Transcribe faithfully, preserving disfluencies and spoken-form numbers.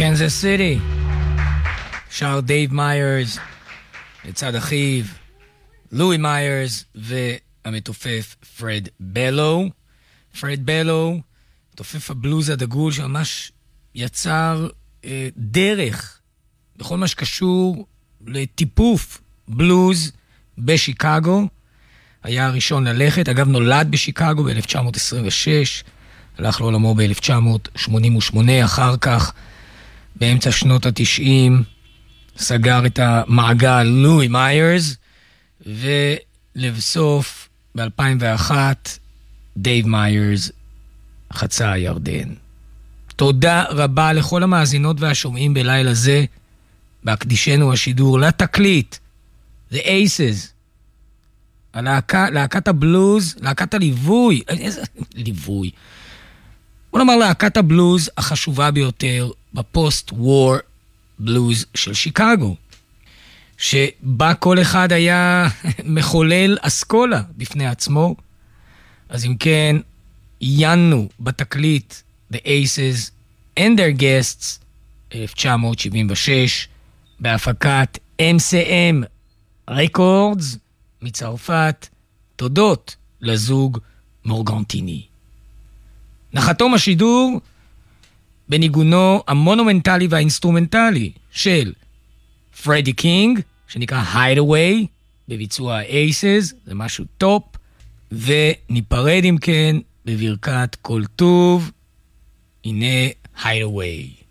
קנזס סיטי. שר דייב מיירס לצד אחיו לואי מיירס והמתופף פרד בלו. פרד בלו, מתופף הבלוז הדגול שממש יצר אה, דרך בכל מה שקשור לטיפוף בלוז בשיקגו. היה הראשון ללכת, אגב נולד בשיקגו ב-אלף תשע מאות עשרים ושש, הלך לעולמו ב-אלף תשע מאות שמונים ושמונה, אחר כך באמצע שנות ה-תשעים סגר את המעגל לואי מיירס, ולבסוף ב-אלפיים ואחת דייב מיירס חצה הירדן. תודה רבה לכל המאזינות והשומעים בלילה זה, בהקדישנו השידור לתקליט The Aces, הלהקה, להקת הבלוז, להקת הליווי, איזה ליווי? בוא נאמר להקת הבלוז החשובה ביותר בפוסט-וור בלוז של שיקגו, שבה כל אחד היה מחולל אסכולה בפני עצמו. אז אם כן, עיינו בתקליט The Aces and Their Guests אלף תשע מאות שבעים ושש בהפקת אם סי אם Records מצרפת, תודות לזוג מורגנטיני. נחתום השידור בניגונו המונומנטלי והאינסטרומנטלי של פרדי קינג, שנקרא Hideaway, בביצוע ה-Aces, זה משהו טופ, וניפרד אם כן בברכת כל טוב, הנה Hideaway.